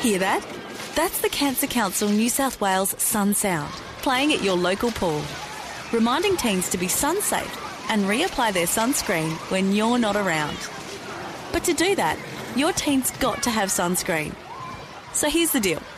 Hear that? That's the Cancer Council New South Wales Sun Sound, playing at your local pool, reminding teens to be sun safe and reapply their sunscreen when you're not around. But to do that, your teen's got to have sunscreen. So here's the deal.